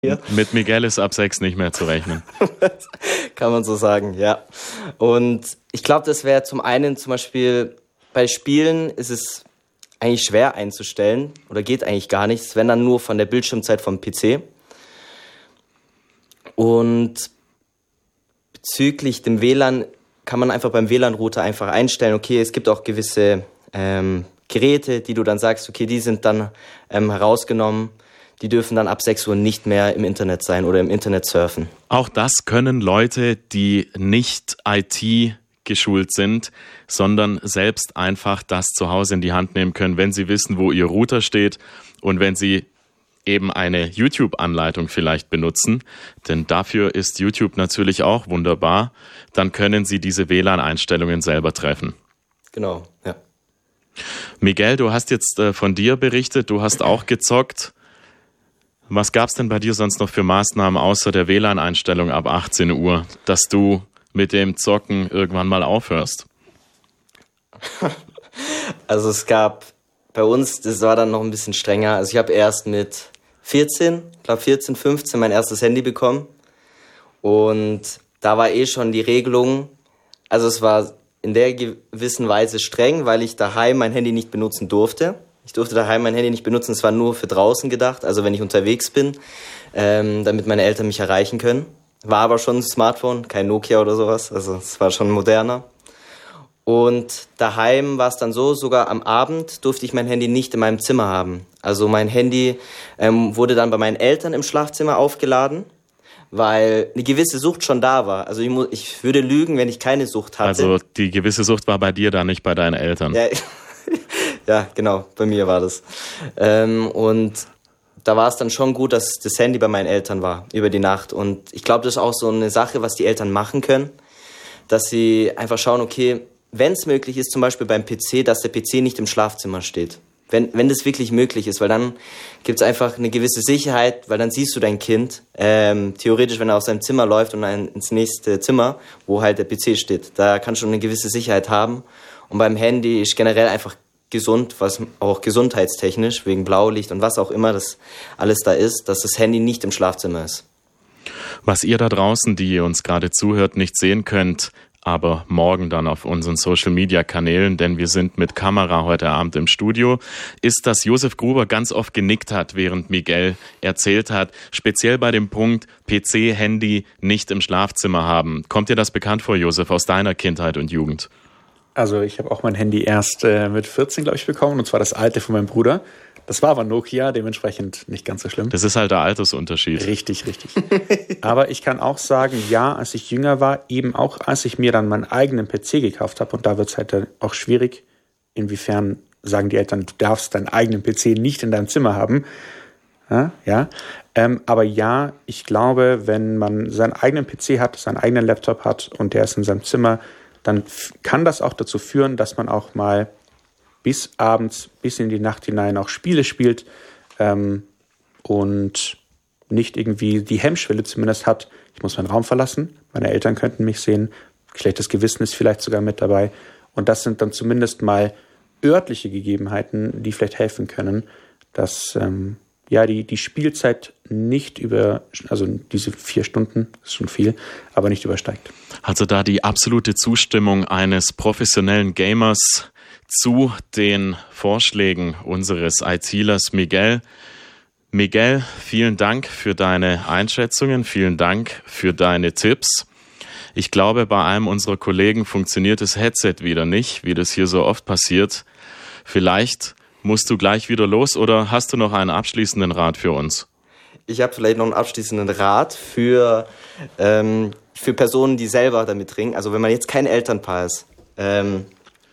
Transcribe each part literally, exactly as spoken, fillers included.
Mit Miguel ist ab sechs nicht mehr zu rechnen. Kann man so sagen, ja. Und ich glaube, das wäre zum einen zum Beispiel bei Spielen ist es eigentlich schwer einzustellen oder geht eigentlich gar nicht, wenn dann nur von der Bildschirmzeit vom P C. Und bezüglich dem W L A N kann man einfach beim W L A N-Router einfach einstellen, okay, es gibt auch gewisse ähm, Geräte, die du dann sagst, okay, die sind dann ähm, herausgenommen. Die dürfen dann ab sechs Uhr nicht mehr im Internet sein oder im Internet surfen. Auch das können Leute, die nicht I T geschult sind, sondern selbst einfach das zu Hause in die Hand nehmen können, wenn sie wissen, wo ihr Router steht und wenn sie eben eine YouTube-Anleitung vielleicht benutzen, denn dafür ist YouTube natürlich auch wunderbar, dann können sie diese W L A N-Einstellungen selber treffen. Genau, ja. Miguel, du hast jetzt äh, von dir berichtet, du hast auch gezockt. Was gab es denn bei dir sonst noch für Maßnahmen außer der W L A N-Einstellung ab achtzehn Uhr, dass du mit dem Zocken irgendwann mal aufhörst? Also es gab bei uns, das war dann noch ein bisschen strenger. Also ich habe erst mit vierzehn, ich glaube vierzehn, fünfzehn mein erstes Handy bekommen. Und da war eh schon die Regelung, also es war in der gewissen Weise streng, weil ich daheim mein Handy nicht benutzen durfte. Ich durfte daheim mein Handy nicht benutzen, es war nur für draußen gedacht, also wenn ich unterwegs bin, ähm, damit meine Eltern mich erreichen können. War aber schon ein Smartphone, kein Nokia oder sowas, also es war schon moderner. Und daheim war es dann so, sogar am Abend durfte ich mein Handy nicht in meinem Zimmer haben. Also mein Handy ähm, wurde dann bei meinen Eltern im Schlafzimmer aufgeladen, weil eine gewisse Sucht schon da war. Also ich, mu- ich würde lügen, wenn ich keine Sucht hatte. Also die gewisse Sucht war bei dir da, nicht bei deinen Eltern. Ja, ja, genau, bei mir war das. Ähm, und da war es dann schon gut, dass das Handy bei meinen Eltern war über die Nacht. Und ich glaube, das ist auch so eine Sache, was die Eltern machen können, dass sie einfach schauen, okay, wenn es möglich ist, zum Beispiel beim P C, dass der P C nicht im Schlafzimmer steht. Wenn, wenn das wirklich möglich ist, weil dann gibt es einfach eine gewisse Sicherheit, weil dann siehst du dein Kind, ähm, theoretisch, wenn er aus seinem Zimmer läuft und ein, ins nächste Zimmer, wo halt der P C steht, da kannst du schon eine gewisse Sicherheit haben. Und beim Handy ist generell einfach gesund, was auch gesundheitstechnisch, wegen Blaulicht und was auch immer das alles da ist, dass das Handy nicht im Schlafzimmer ist. Was ihr da draußen, die ihr uns gerade zuhört, nicht sehen könnt, aber morgen dann auf unseren Social-Media-Kanälen, denn wir sind mit Kamera heute Abend im Studio, ist, dass Josef Gruber ganz oft genickt hat, während Miguel erzählt hat, speziell bei dem Punkt P C, Handy nicht im Schlafzimmer haben. Kommt dir das bekannt vor, Josef, aus deiner Kindheit und Jugend? Also ich habe auch mein Handy erst äh, mit vierzehn, glaube ich, bekommen, und zwar das alte von meinem Bruder. Das war aber Nokia, dementsprechend nicht ganz so schlimm. Das ist halt der Altersunterschied. Richtig, richtig. Aber ich kann auch sagen, ja, als ich jünger war, eben auch als ich mir dann meinen eigenen P C gekauft habe, und da wird es halt dann auch schwierig, inwiefern sagen die Eltern, du darfst deinen eigenen P C nicht in deinem Zimmer haben. Ja, ja. Ähm, aber ja, ich glaube, wenn man seinen eigenen P C hat, seinen eigenen Laptop hat und der ist in seinem Zimmer, dann f- kann das auch dazu führen, dass man auch mal bis abends, bis in die Nacht hinein auch Spiele spielt ähm, und nicht irgendwie die Hemmschwelle zumindest hat, ich muss meinen Raum verlassen, meine Eltern könnten mich sehen, schlechtes Gewissen ist vielleicht sogar mit dabei. Und das sind dann zumindest mal örtliche Gegebenheiten, die vielleicht helfen können, dass ähm, ja die, die Spielzeit nicht über, also diese vier Stunden, ist schon viel, aber nicht übersteigt. Also da die absolute Zustimmung eines professionellen Gamers zu den Vorschlägen unseres ITlers Miguel. Miguel, vielen Dank für deine Einschätzungen, vielen Dank für deine Tipps. Ich glaube, bei einem unserer Kollegen funktioniert das Headset wieder nicht, wie das hier so oft passiert. Vielleicht musst du gleich wieder los, oder hast du noch einen abschließenden Rat für uns? Ich habe vielleicht noch einen abschließenden Rat für, ähm, für Personen, die selber damit ringen. Also wenn man jetzt kein Elternpaar ist, ähm,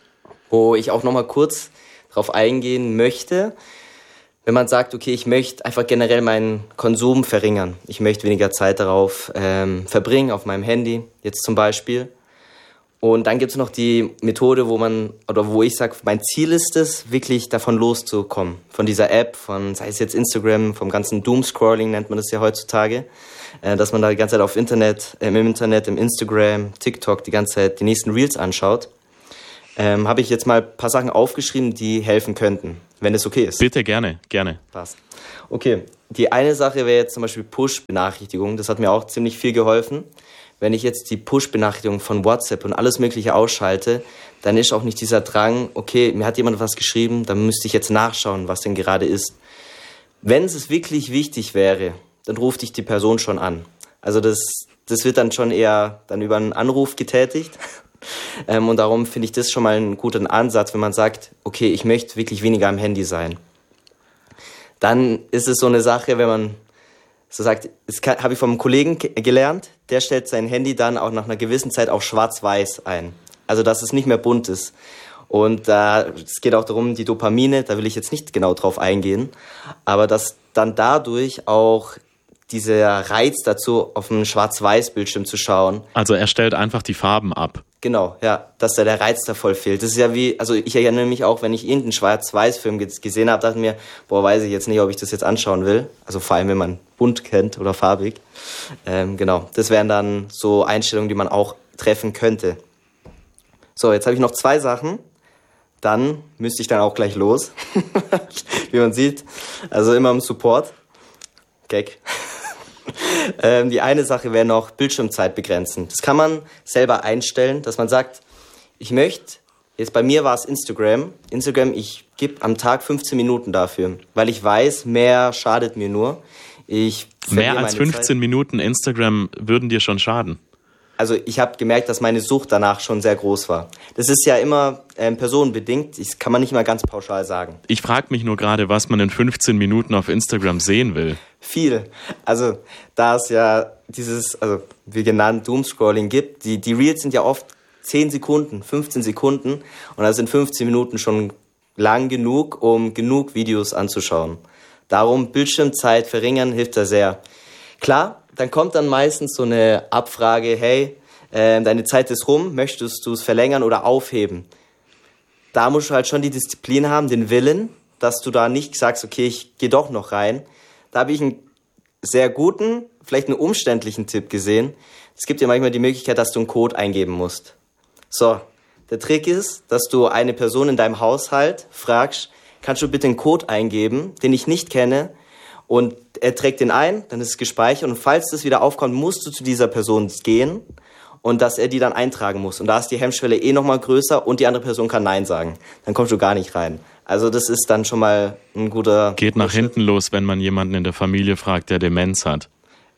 wo ich auch nochmal kurz drauf eingehen möchte, wenn man sagt, okay, ich möchte einfach generell meinen Konsum verringern. Ich möchte weniger Zeit darauf ähm, verbringen, auf meinem Handy, jetzt zum Beispiel. Und dann gibt es noch die Methode, wo man, oder wo ich sage, mein Ziel ist es, wirklich davon loszukommen. Von dieser App, von, sei es jetzt Instagram, vom ganzen Doomscrolling nennt man das ja heutzutage. Äh, dass man da die ganze Zeit auf Internet, äh, im Internet, im Instagram, TikTok die ganze Zeit die nächsten Reels anschaut. Ähm, habe ich jetzt mal ein paar Sachen aufgeschrieben, die helfen könnten, wenn es okay ist. Bitte, gerne, gerne. Passt. Okay, die eine Sache wäre jetzt zum Beispiel Push-Benachrichtigungen. Das hat mir auch ziemlich viel geholfen. Wenn ich jetzt die Push-Benachrichtigungen von WhatsApp und alles Mögliche ausschalte, dann ist auch nicht dieser Drang, okay, mir hat jemand was geschrieben, dann müsste ich jetzt nachschauen, was denn gerade ist. Wenn es wirklich wichtig wäre, dann ruft dich die Person schon an. Also das, das wird dann schon eher dann über einen Anruf getätigt. ähm, und darum finde ich das schon mal einen guten Ansatz, wenn man sagt, okay, ich möchte wirklich weniger am Handy sein. Dann ist es so eine Sache, wenn man so sagt, das habe ich vom Kollegen gelernt, der stellt sein Handy dann auch nach einer gewissen Zeit auf schwarz-weiß ein. Also, dass es nicht mehr bunt ist. Und äh, es geht auch darum, die Dopamine, da will ich jetzt nicht genau drauf eingehen, aber dass dann dadurch auch dieser Reiz dazu, auf einem Schwarz-Weiß-Bildschirm zu schauen. Also er stellt einfach die Farben ab. Genau, ja, dass da der Reiz da voll fehlt. Das ist ja wie, also ich erinnere mich auch, wenn ich irgendeinen Schwarz-Weiß-Film gesehen habe, dachte mir, boah, weiß ich jetzt nicht, ob ich das jetzt anschauen will. Also vor allem, wenn man bunt kennt oder farbig. Ähm, genau, das wären dann so Einstellungen, die man auch treffen könnte. So, jetzt habe ich noch zwei Sachen. Dann müsste ich dann auch gleich los, wie man sieht. Also immer im Support. Gag. ähm, die eine Sache wäre noch Bildschirmzeit begrenzen. Das kann man selber einstellen, dass man sagt, ich möchte, jetzt bei mir war es Instagram. Instagram, ich gebe am Tag fünfzehn Minuten dafür, weil ich weiß, mehr schadet mir nur. Ich mehr als fünfzehn Zeit. Minuten Instagram würden dir schon schaden. Also ich habe gemerkt, dass meine Sucht danach schon sehr groß war. Das ist ja immer ähm, personenbedingt, das kann man nicht mal ganz pauschal sagen. Ich frage mich nur gerade, was man in fünfzehn Minuten auf Instagram sehen will. Viel. Also da es ja dieses, also wie genannt, Doomscrolling gibt, die, die Reels sind ja oft zehn Sekunden, fünfzehn Sekunden und da sind fünfzehn Minuten schon lang genug, um genug Videos anzuschauen. Darum Bildschirmzeit verringern hilft da sehr. Klar, dann kommt dann meistens so eine Abfrage, hey, äh, deine Zeit ist rum, möchtest du es verlängern oder aufheben? Da musst du halt schon die Disziplin haben, den Willen, dass du da nicht sagst, okay, ich gehe doch noch rein. Da habe ich einen sehr guten, vielleicht einen umständlichen Tipp gesehen. Es gibt ja manchmal die Möglichkeit, dass du einen Code eingeben musst. So, der Trick ist, dass du eine Person in deinem Haushalt fragst, kannst du bitte einen Code eingeben, den ich nicht kenne, und er trägt den ein, dann ist es gespeichert und falls das wieder aufkommt, musst du zu dieser Person gehen und dass er die dann eintragen muss. Und da ist die Hemmschwelle eh nochmal größer und die andere Person kann Nein sagen. Dann kommst du gar nicht rein. Also das ist dann schon mal ein guter... Geht nach Schritt. Hinten los, wenn man jemanden in der Familie fragt, der Demenz hat.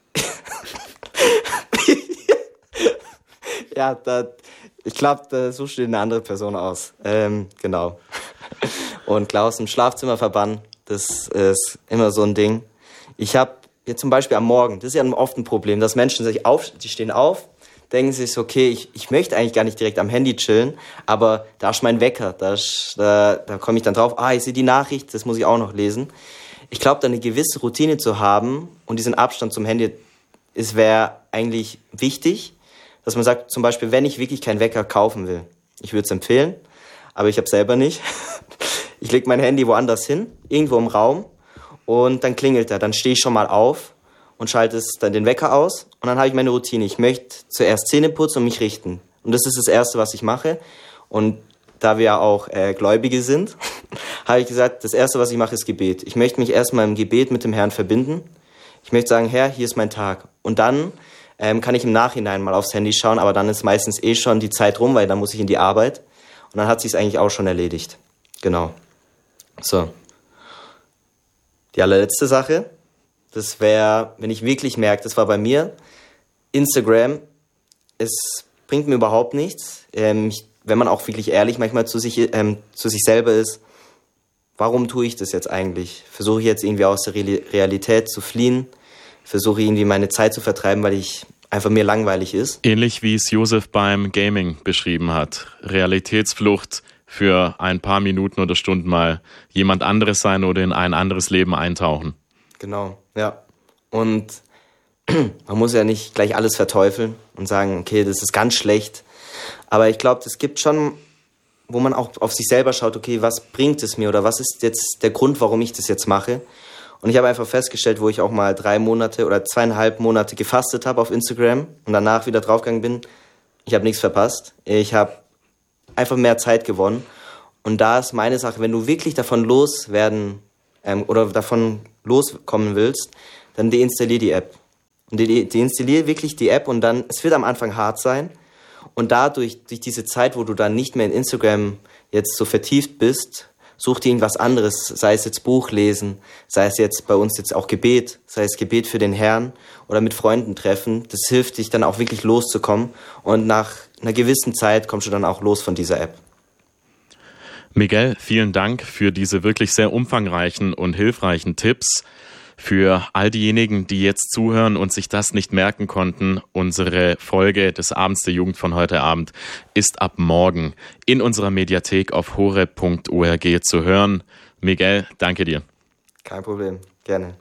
Ja, da, ich glaube, da suchst du eine andere Person aus. Ähm, genau. Und klar, aus dem Schlafzimmer verbannen. Das ist immer so ein Ding. Ich habe jetzt zum Beispiel am Morgen, das ist ja oft ein Problem, dass Menschen sich auf, die stehen auf, denken sich so, okay, ich, ich möchte eigentlich gar nicht direkt am Handy chillen, aber da ist mein Wecker, da, da, da komme ich dann drauf, ah, ich sehe die Nachricht, das muss ich auch noch lesen. Ich glaube, da eine gewisse Routine zu haben und diesen Abstand zum Handy, es wäre eigentlich wichtig, dass man sagt, zum Beispiel, wenn ich wirklich keinen Wecker kaufen will, ich würde es empfehlen, aber ich habe selber nicht. Ich lege mein Handy woanders hin, irgendwo im Raum und dann klingelt er. Dann stehe ich schon mal auf und schalte es dann den Wecker aus und dann habe ich meine Routine. Ich möchte zuerst Zähne putzen und mich richten. Und das ist das Erste, was ich mache. Und da wir ja auch äh, Gläubige sind, habe ich gesagt, das Erste, was ich mache, ist Gebet. Ich möchte mich erstmal im Gebet mit dem Herrn verbinden. Ich möchte sagen, Herr, hier ist mein Tag. Und dann ähm, kann ich im Nachhinein mal aufs Handy schauen, aber dann ist meistens eh schon die Zeit rum, weil dann muss ich in die Arbeit. Und dann hat sich's eigentlich auch schon erledigt. Genau. So. Die allerletzte Sache, das wäre, wenn ich wirklich merke, das war bei mir, Instagram, es bringt mir überhaupt nichts. Ähm, ich, wenn man auch wirklich ehrlich manchmal zu sich, ähm, zu sich selber ist, warum tue ich das jetzt eigentlich? Versuche ich jetzt irgendwie aus der Realität zu fliehen? Versuche irgendwie meine Zeit zu vertreiben, weil ich einfach mir langweilig ist? Ähnlich wie es Josef beim Gaming beschrieben hat. Realitätsflucht, für ein paar Minuten oder Stunden mal jemand anderes sein oder in ein anderes Leben eintauchen. Genau, ja. Und man muss ja nicht gleich alles verteufeln und sagen, okay, das ist ganz schlecht. Aber ich glaube, es gibt schon, wo man auch auf sich selber schaut, okay, was bringt es mir oder was ist jetzt der Grund, warum ich das jetzt mache? Und ich habe einfach festgestellt, wo ich auch mal drei Monate oder zweieinhalb Monate gefastet habe auf Instagram und danach wieder draufgegangen bin, ich habe nichts verpasst. Ich habe einfach mehr Zeit gewonnen. Und da ist meine Sache, wenn du wirklich davon loswerden ähm, oder davon loskommen willst, dann deinstallier die App. Und de- deinstallier wirklich die App und dann, es wird am Anfang hart sein und dadurch, durch diese Zeit, wo du dann nicht mehr in Instagram jetzt so vertieft bist, such dir irgendwas anderes, sei es jetzt Buch lesen, sei es jetzt bei uns jetzt auch Gebet, sei es Gebet für den Herrn oder mit Freunden treffen. Das hilft dich dann auch wirklich loszukommen und nach einer gewissen Zeit kommst du dann auch los von dieser App. Miguel, vielen Dank für diese wirklich sehr umfangreichen und hilfreichen Tipps. Für all diejenigen, die jetzt zuhören und sich das nicht merken konnten, unsere Folge des Abends der Jugend von heute Abend ist ab morgen in unserer Mediathek auf horeb punkt org zu hören. Miguel, danke dir. Kein Problem, gerne.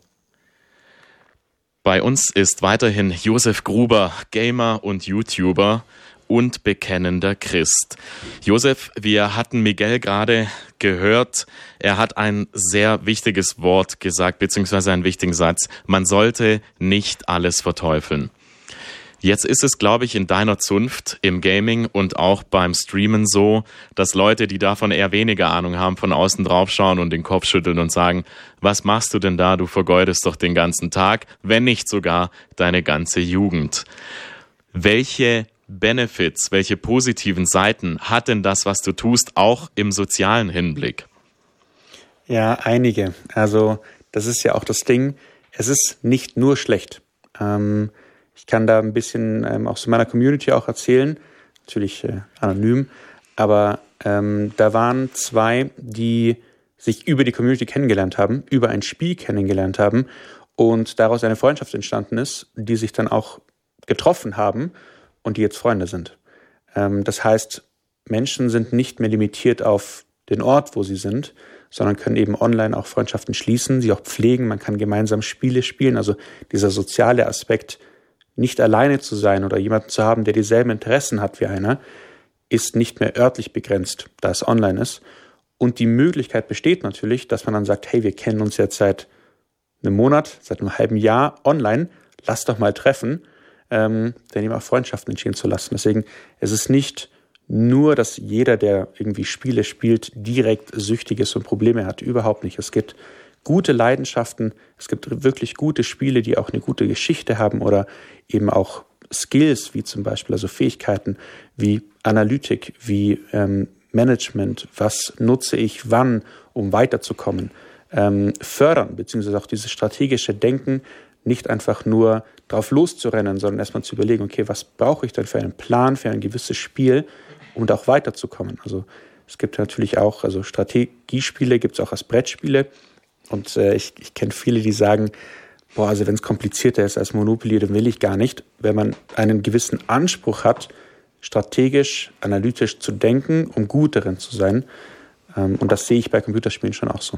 Bei uns ist weiterhin Josef Gruber, Gamer und YouTuber und bekennender Christ. Josef, wir hatten Miguel gerade gehört. Er hat ein sehr wichtiges Wort gesagt, beziehungsweise einen wichtigen Satz. Man sollte nicht alles verteufeln. Jetzt ist es, glaube ich, in deiner Zunft im Gaming und auch beim Streamen so, dass Leute, die davon eher weniger Ahnung haben, von außen draufschauen und den Kopf schütteln und sagen, was machst du denn da? Du vergeudest doch den ganzen Tag, wenn nicht sogar deine ganze Jugend. Welche Benefits, welche positiven Seiten hat denn das, was du tust, auch im sozialen Hinblick? Ja, einige. Also das ist ja auch das Ding. Es ist nicht nur schlecht. Ähm, ich kann da ein bisschen ähm, aus meiner Community auch erzählen, natürlich äh, anonym, aber ähm, da waren zwei, die sich über die Community kennengelernt haben, über ein Spiel kennengelernt haben und daraus eine Freundschaft entstanden ist, die sich dann auch getroffen haben und die jetzt Freunde sind. Ähm, das heißt, Menschen sind nicht mehr limitiert auf den Ort, wo sie sind, sondern können eben online auch Freundschaften schließen, sie auch pflegen, man kann gemeinsam Spiele spielen, also dieser soziale Aspekt, nicht alleine zu sein oder jemanden zu haben, der dieselben Interessen hat wie einer, ist nicht mehr örtlich begrenzt, da es online ist. Und die Möglichkeit besteht natürlich, dass man dann sagt, hey, wir kennen uns jetzt seit einem Monat, seit einem halben Jahr online, lass doch mal treffen, ähm, dann eben auch Freundschaften entstehen zu lassen. Deswegen, es ist nicht nur, dass jeder, der irgendwie Spiele spielt, direkt süchtig ist und Probleme hat. Überhaupt nicht. Es gibt gute Leidenschaften, es gibt wirklich gute Spiele, die auch eine gute Geschichte haben oder eben auch Skills, wie zum Beispiel, also Fähigkeiten wie Analytik, wie ähm, Management, was nutze ich wann, um weiterzukommen, ähm, fördern, beziehungsweise auch dieses strategische Denken, nicht einfach nur drauf loszurennen, sondern erstmal zu überlegen, okay, was brauche ich denn für einen Plan, für ein gewisses Spiel, um da auch weiterzukommen. Also es gibt natürlich auch, also Strategiespiele gibt es auch als Brettspiele und äh, ich, ich kenne viele, die sagen, boah, also wenn es komplizierter ist als Monopoly, dann will ich gar nicht. Wenn man einen gewissen Anspruch hat, strategisch, analytisch zu denken, um gut darin zu sein. Ähm, und das sehe ich bei Computerspielen schon auch so.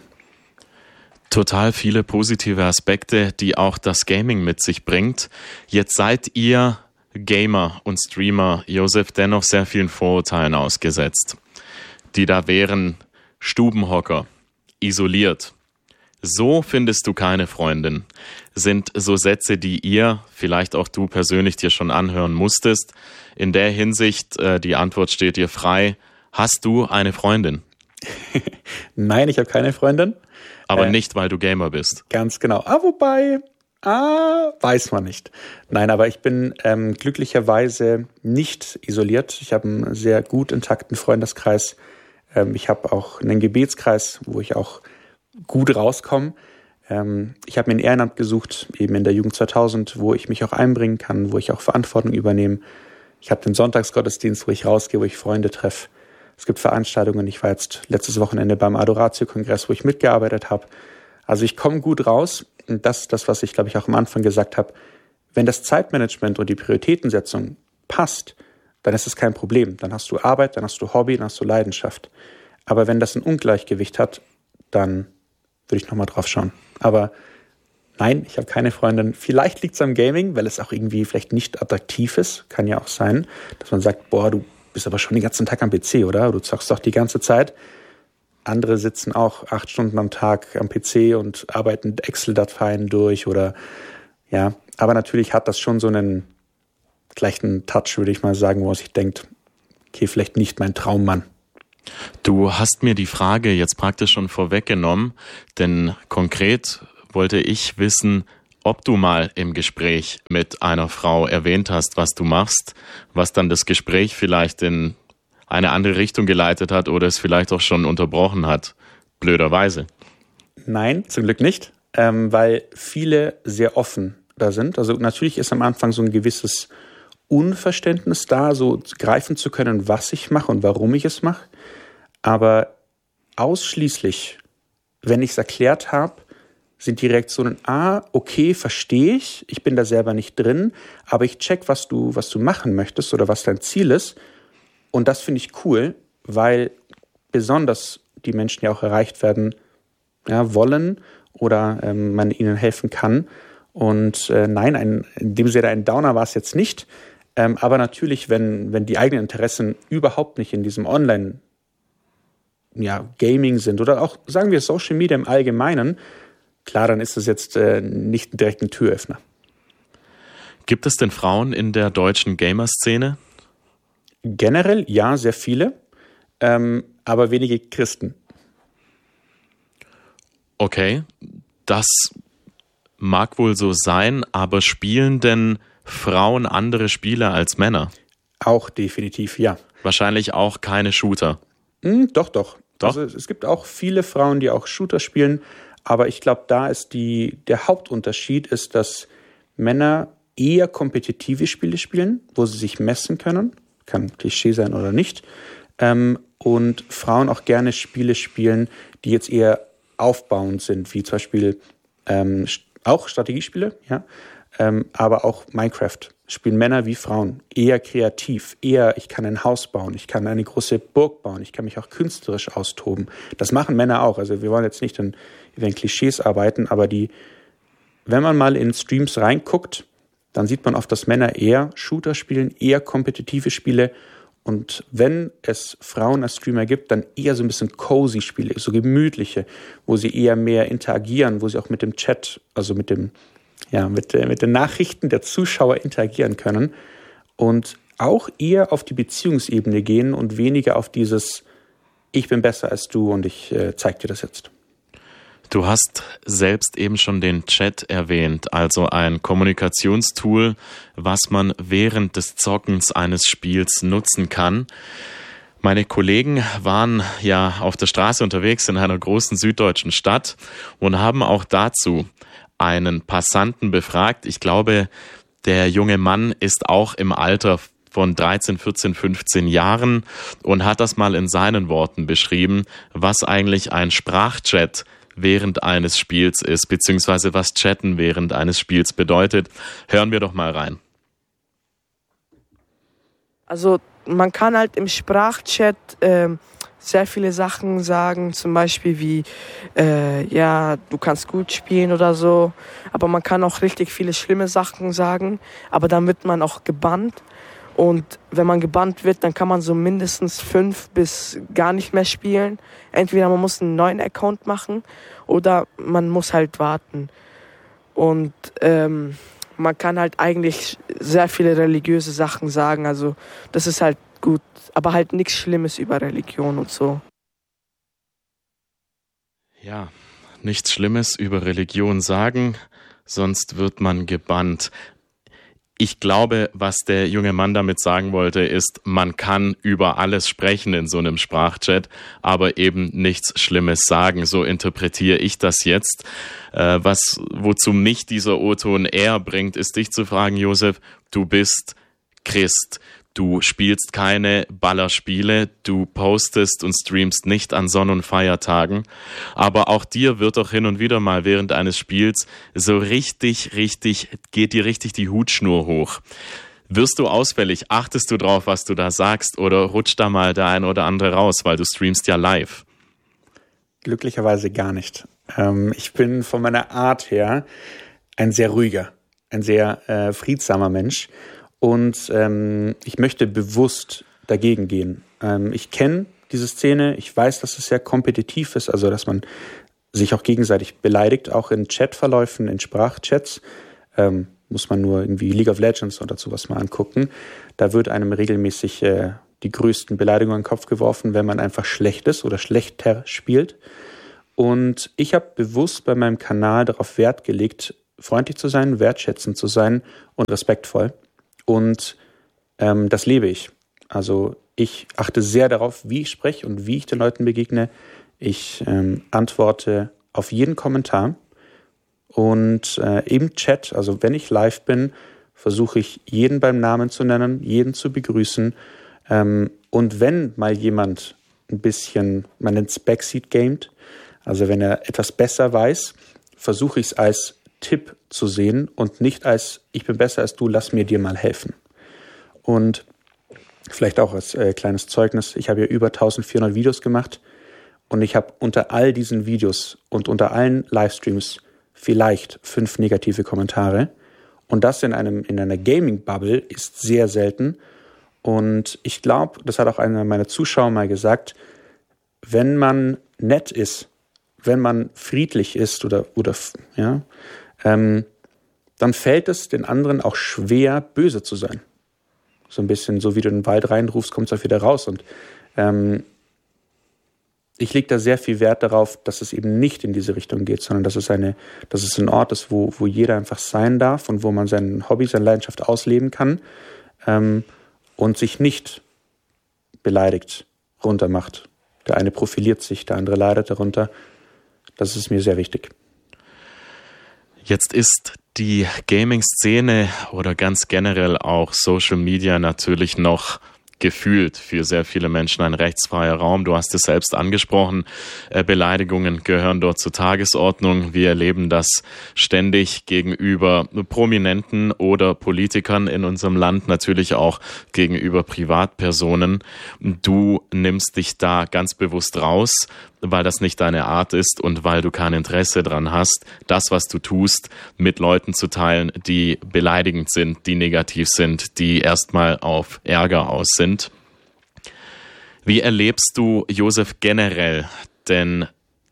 Total viele positive Aspekte, die auch das Gaming mit sich bringt. Jetzt seid ihr Gamer und Streamer, Josef, dennoch sehr vielen Vorurteilen ausgesetzt, die da wären: Stubenhocker, isoliert. So findest du keine Freundin, sind so Sätze, die ihr, vielleicht auch du persönlich dir schon anhören musstest. In der Hinsicht, äh, die Antwort steht dir frei. Hast du eine Freundin? Nein, ich habe keine Freundin. Aber äh, nicht, weil du Gamer bist. Ganz genau. Ah, wobei, ah, weiß man nicht. Nein, aber ich bin ähm, glücklicherweise nicht isoliert. Ich habe einen sehr gut intakten Freundeskreis. Ähm, ich habe auch einen Gebetskreis, wo ich auch gut rauskomme. Ähm, ich habe mir ein Ehrenamt gesucht, eben in der Jugend zweitausend, wo ich mich auch einbringen kann, wo ich auch Verantwortung übernehme. Ich habe den Sonntagsgottesdienst, wo ich rausgehe, wo ich Freunde treffe. Es gibt Veranstaltungen. Ich war jetzt letztes Wochenende beim Adoratio-Kongress, wo ich mitgearbeitet habe. Also ich komme gut raus. Und das ist das, was ich, glaube ich, auch am Anfang gesagt habe. Wenn das Zeitmanagement und die Prioritätensetzung passt, dann ist es kein Problem. Dann hast du Arbeit, dann hast du Hobby, dann hast du Leidenschaft. Aber wenn das ein Ungleichgewicht hat, dann würde ich nochmal drauf schauen. Aber nein, ich habe keine Freundin. Vielleicht liegt es am Gaming, weil es auch irgendwie vielleicht nicht attraktiv ist. Kann ja auch sein, dass man sagt, boah, du bist aber schon den ganzen Tag am P C, oder? Du zockst doch die ganze Zeit. Andere sitzen auch acht Stunden am Tag am P C und arbeiten Excel-Dateien durch oder ja. Aber natürlich hat das schon so einen gleichen Touch, würde ich mal sagen, wo man sich denkt, okay, vielleicht nicht mein Traummann. Du hast mir die Frage jetzt praktisch schon vorweggenommen, denn konkret wollte ich wissen, ob du mal im Gespräch mit einer Frau erwähnt hast, was du machst, was dann das Gespräch vielleicht in eine andere Richtung geleitet hat oder es vielleicht auch schon unterbrochen hat, blöderweise. Nein, zum Glück nicht, ähm, weil viele sehr offen da sind. Also natürlich ist am Anfang so ein gewisses Unverständnis da, so greifen zu können, was ich mache und warum ich es mache. Aber ausschließlich, wenn ich es erklärt habe, sind die Reaktionen, ah, okay, verstehe ich, ich bin da selber nicht drin, aber ich check, was du, was du machen möchtest oder was dein Ziel ist. Und das finde ich cool, weil besonders die Menschen ja auch erreicht werden, ja, wollen oder ähm, man ihnen helfen kann. Und äh, nein, ein, in dem Sinne ein Downer war es jetzt nicht. Ähm, aber natürlich, wenn, wenn die eigenen Interessen überhaupt nicht in diesem Online- ja, Gaming sind oder auch, sagen wir, Social Media im Allgemeinen, klar, dann ist das jetzt äh, nicht direkt ein Türöffner. Gibt es denn Frauen in der deutschen Gamer-Szene? Generell ja, sehr viele, ähm, aber wenige Christen. Okay, das mag wohl so sein, aber spielen denn Frauen andere Spiele als Männer? Auch definitiv, ja. Wahrscheinlich auch keine Shooter. Hm, doch, doch. Doch? Also es gibt auch viele Frauen, die auch Shooter spielen, aber ich glaube, da ist die, der Hauptunterschied ist, dass Männer eher kompetitive Spiele spielen, wo sie sich messen können, kann Klischee sein oder nicht, ähm, und Frauen auch gerne Spiele spielen, die jetzt eher aufbauend sind, wie zum Beispiel ähm, auch Strategiespiele, ja, ähm, aber auch Minecraft. Spielen Männer wie Frauen, eher kreativ, eher ich kann ein Haus bauen, ich kann eine große Burg bauen, ich kann mich auch künstlerisch austoben. Das machen Männer auch, also wir wollen jetzt nicht in, in Klischees arbeiten, aber die, wenn man mal in Streams reinguckt, dann sieht man oft, dass Männer eher Shooter spielen, eher kompetitive Spiele und wenn es Frauen als Streamer gibt, dann eher so ein bisschen cozy Spiele, so gemütliche, wo sie eher mehr interagieren, wo sie auch mit dem Chat, also mit dem ja, mit, mit den Nachrichten der Zuschauer interagieren können und auch eher auf die Beziehungsebene gehen und weniger auf dieses ich bin besser als du und ich äh, zeig dir das jetzt. Du hast selbst eben schon den Chat erwähnt, also ein Kommunikationstool, was man während des Zockens eines Spiels nutzen kann. Meine Kollegen waren ja auf der Straße unterwegs in einer großen süddeutschen Stadt und haben auch dazu einen Passanten befragt. Ich glaube, der junge Mann ist auch im Alter von dreizehn, vierzehn, fünfzehn Jahren und hat das mal in seinen Worten beschrieben, was eigentlich ein Sprachchat während eines Spiels ist, beziehungsweise was Chatten während eines Spiels bedeutet. Hören wir doch mal rein. Also man kann halt im Sprachchat äh, sehr viele Sachen sagen, zum Beispiel wie, äh, ja, du kannst gut spielen oder so, aber man kann auch richtig viele schlimme Sachen sagen, aber dann wird man auch gebannt und wenn man gebannt wird, dann kann man so mindestens fünf bis gar nicht mehr spielen. Entweder man muss einen neuen Account machen oder man muss halt warten und ähm, man kann halt eigentlich sehr viele religiöse Sachen sagen, also das ist halt gut, aber halt nichts Schlimmes über Religion und so. Ja, nichts Schlimmes über Religion sagen, sonst wird man gebannt. Ich glaube, was der junge Mann damit sagen wollte, ist, man kann über alles sprechen in so einem Sprachchat, aber eben nichts Schlimmes sagen. So interpretiere ich das jetzt. Äh, was, wozu mich dieser O-Ton eher bringt, ist dich zu fragen, Josef, du bist Christ. Du spielst keine Ballerspiele, du postest und streamst nicht an Sonn- und Feiertagen, aber auch dir wird doch hin und wieder mal während eines Spiels so richtig, richtig, geht dir richtig die Hutschnur hoch. Wirst du ausfällig? Achtest du drauf, was du da sagst oder rutscht da mal der ein oder andere raus, weil du streamst ja live? Glücklicherweise gar nicht. Ähm, ich bin von meiner Art her ein sehr ruhiger, ein sehr äh, friedsamer Mensch. Und ähm, ich möchte bewusst dagegen gehen. Ähm, ich kenne diese Szene, ich weiß, dass es sehr kompetitiv ist, also dass man sich auch gegenseitig beleidigt, auch in Chatverläufen, in Sprachchats. Ähm, muss man nur irgendwie League of Legends oder sowas mal angucken. Da wird einem regelmäßig äh, die größten Beleidigungen in den Kopf geworfen, wenn man einfach schlecht ist oder schlechter spielt. Und ich habe bewusst bei meinem Kanal darauf Wert gelegt, freundlich zu sein, wertschätzend zu sein und respektvoll. Und ähm, das lebe ich. Also ich achte sehr darauf, wie ich spreche und wie ich den Leuten begegne. Ich ähm, antworte auf jeden Kommentar und äh, im Chat, also wenn ich live bin, versuche ich jeden beim Namen zu nennen, jeden zu begrüßen. Ähm, und wenn mal jemand ein bisschen, man nennt es Backseat gamed, also wenn er etwas besser weiß, versuche ich es als Tipp zu sehen und nicht als, ich bin besser als du, lass mir dir mal helfen. Und vielleicht auch als äh, kleines Zeugnis, ich habe ja über eintausendvierhundert Videos gemacht und ich habe unter all diesen Videos und unter allen Livestreams vielleicht fünf negative Kommentare. Und das in einem in einer Gaming-Bubble ist sehr selten. Und ich glaube, das hat auch einer meiner Zuschauer mal gesagt, wenn man nett ist, wenn man friedlich ist oder, oder ja, ähm, dann fällt es den anderen auch schwer, böse zu sein. So ein bisschen, so wie du in den Wald reinrufst, kommt es auch wieder raus. Und ähm, ich lege da sehr viel Wert darauf, dass es eben nicht in diese Richtung geht, sondern dass es eine, dass es ein Ort ist, wo, wo jeder einfach sein darf und wo man sein Hobby, seine Leidenschaft ausleben kann ähm, und sich nicht beleidigt runtermacht. Der eine profiliert sich, der andere leidet darunter. Das ist mir sehr wichtig. Jetzt ist die Gaming-Szene oder ganz generell auch Social Media natürlich noch gefühlt für sehr viele Menschen ein rechtsfreier Raum. Du hast es selbst angesprochen. Äh, Beleidigungen gehören dort zur Tagesordnung. Wir erleben das ständig gegenüber Prominenten oder Politikern in unserem Land, natürlich auch gegenüber Privatpersonen. Du nimmst dich da ganz bewusst raus, weil das nicht deine Art ist und weil du kein Interesse dran hast, das, was du tust, mit Leuten zu teilen, die beleidigend sind, die negativ sind, die erstmal auf Ärger aus sind. Wie erlebst du, Josef, generell denn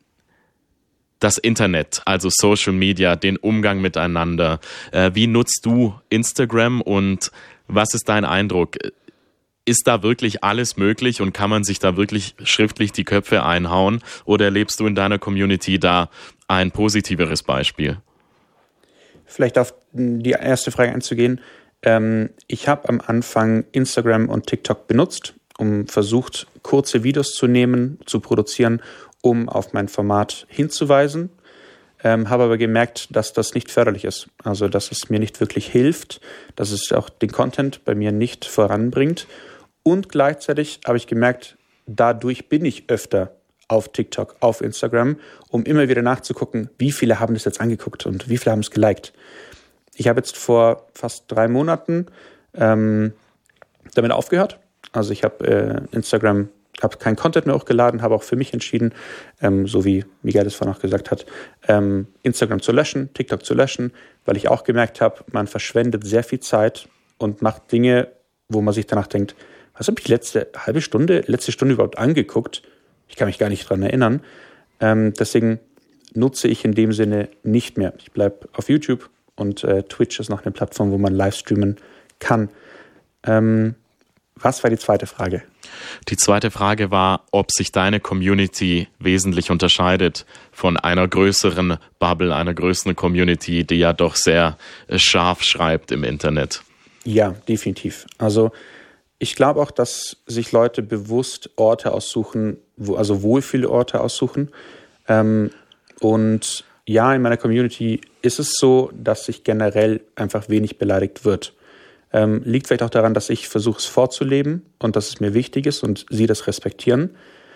das Internet, also Social Media, den Umgang miteinander? Wie nutzt du Instagram und was ist dein Eindruck? Ist da wirklich alles möglich und kann man sich da wirklich schriftlich die Köpfe einhauen? Oder erlebst du in deiner Community da ein positiveres Beispiel? Vielleicht auf die erste Frage einzugehen. Ähm, ich habe am Anfang Instagram und TikTok benutzt, um versucht, kurze Videos zu nehmen, zu produzieren, um auf mein Format hinzuweisen. Ähm, habe aber gemerkt, dass das nicht förderlich ist. Also, dass es mir nicht wirklich hilft, dass es auch den Content bei mir nicht voranbringt. Und gleichzeitig habe ich gemerkt, dadurch bin ich öfter auf TikTok, auf Instagram, um immer wieder nachzugucken, wie viele haben das jetzt angeguckt und wie viele haben es geliked. Ich habe jetzt vor fast drei Monaten ähm, damit aufgehört. Also ich habe äh, Instagram, habe keinen Content mehr hochgeladen, habe auch für mich entschieden, ähm, so wie Miguel es vorhin auch gesagt hat, ähm, Instagram zu löschen, TikTok zu löschen, weil ich auch gemerkt habe, man verschwendet sehr viel Zeit und macht Dinge, wo man sich danach denkt, was habe ich letzte halbe Stunde, letzte Stunde überhaupt angeguckt? Ich kann mich gar nicht dran erinnern. Ähm, deswegen nutze ich in dem Sinne nicht mehr. Ich bleibe auf YouTube und äh, Twitch ist noch eine Plattform, wo man live streamen kann. Ähm, was war die zweite Frage? Die zweite Frage war, ob sich deine Community wesentlich unterscheidet von einer größeren Bubble, einer größeren Community, die ja doch sehr äh, scharf schreibt im Internet. Ja, definitiv. Also ich glaube auch, dass sich Leute bewusst Orte aussuchen, wo, also Wohlfühlorte aussuchen. Ähm, und ja, in meiner Community ist es so, dass sich generell einfach wenig beleidigt wird. Ähm, liegt vielleicht auch daran, dass ich versuche, es vorzuleben und dass es mir wichtig ist und sie das respektieren.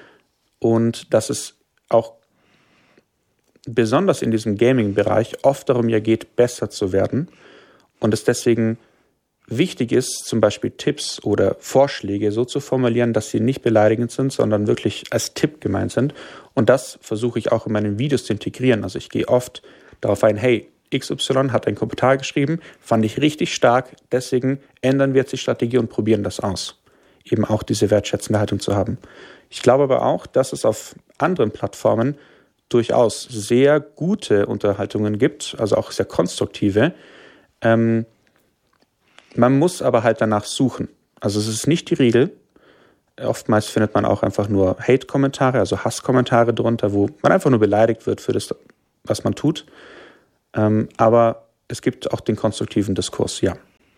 Und dass es auch besonders in diesem Gaming-Bereich oft darum ja geht, besser zu werden. Und es deswegen wichtig ist, zum Beispiel Tipps oder Vorschläge so zu formulieren, dass sie nicht beleidigend sind, sondern wirklich als Tipp gemeint sind. Und das versuche ich auch in meinen Videos zu integrieren. Also ich gehe oft darauf ein, hey, X Y hat einen Kommentar geschrieben, fand ich richtig stark, deswegen ändern wir jetzt die Strategie und probieren das aus. Eben auch diese wertschätzende Haltung zu haben. Ich glaube aber auch, dass es auf anderen Plattformen durchaus sehr gute Unterhaltungen gibt, also auch sehr konstruktive. Ähm, Man muss aber halt danach suchen. Also es ist nicht die Regel. Oftmals findet man auch einfach nur Hate-Kommentare, also Hasskommentare drunter, wo man einfach nur beleidigt wird für das, was man tut. Ähm, aber es gibt auch den konstruktiven Diskurs, ja.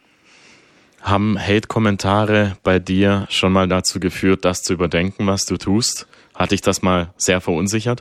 Haben Hate-Kommentare bei dir schon mal dazu geführt, das zu überdenken, was du tust? Hat dich das mal sehr verunsichert?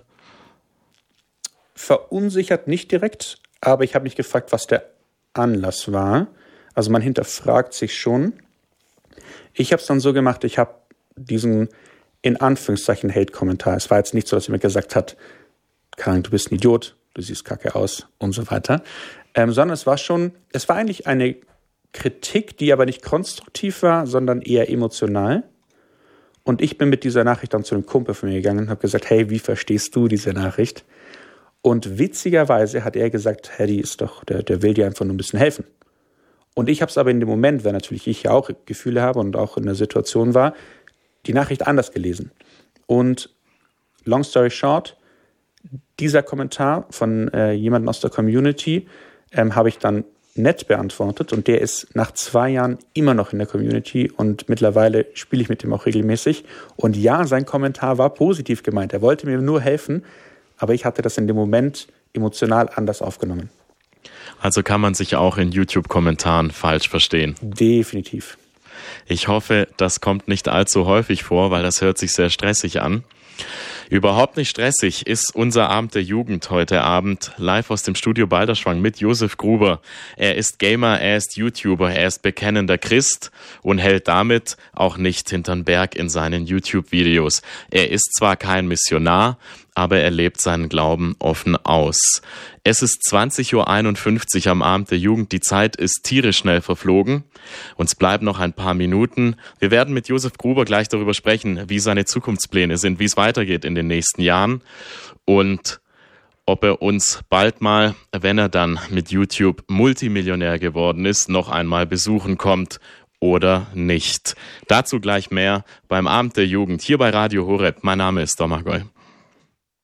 Verunsichert nicht direkt, aber ich habe mich gefragt, was der Anlass war. Also man hinterfragt sich schon. Ich habe es dann so gemacht, ich habe diesen in Anführungszeichen Hate-Kommentar. Es war jetzt nicht so, dass jemand gesagt hat, Karin, du bist ein Idiot, du siehst kacke aus und so weiter. Ähm, sondern es war schon, es war eigentlich eine Kritik, die aber nicht konstruktiv war, sondern eher emotional. Und ich bin mit dieser Nachricht dann zu einem Kumpel von mir gegangen und habe gesagt, hey, wie verstehst du diese Nachricht? Und witzigerweise hat er gesagt, Hedy ist doch, der, der will dir einfach nur ein bisschen helfen. Und ich habe es aber in dem Moment, weil natürlich ich ja auch Gefühle habe und auch in der Situation war, die Nachricht anders gelesen. Und long story short, dieser Kommentar von äh, jemandem aus der Community ähm, habe ich dann nett beantwortet und der ist nach zwei Jahren immer noch in der Community und mittlerweile spiele ich mit ihm auch regelmäßig. Und ja, sein Kommentar war positiv gemeint. Er wollte mir nur helfen, aber ich hatte das in dem Moment emotional anders aufgenommen. Also kann man sich auch in YouTube-Kommentaren falsch verstehen. Definitiv. Ich hoffe, das kommt nicht allzu häufig vor, weil das hört sich sehr stressig an. Überhaupt nicht stressig ist unser Abend der Jugend heute Abend live aus dem Studio Balderschwang mit Josef Gruber. Er ist Gamer, er ist YouTuber, er ist bekennender Christ und hält damit auch nicht hintern Berg in seinen YouTube-Videos. Er ist zwar kein Missionar, aber er lebt seinen Glauben offen aus. Es ist zwanzig Uhr einundfünfzig am Abend der Jugend. Die Zeit ist tierisch schnell verflogen. Uns bleiben noch ein paar Minuten. Wir werden mit Josef Gruber gleich darüber sprechen, wie seine Zukunftspläne sind, wie es weitergeht in den nächsten Jahren und ob er uns bald mal, wenn er dann mit YouTube Multimillionär geworden ist, noch einmal besuchen kommt oder nicht. Dazu gleich mehr beim Abend der Jugend hier bei Radio Horeb. Mein Name ist Domagoj.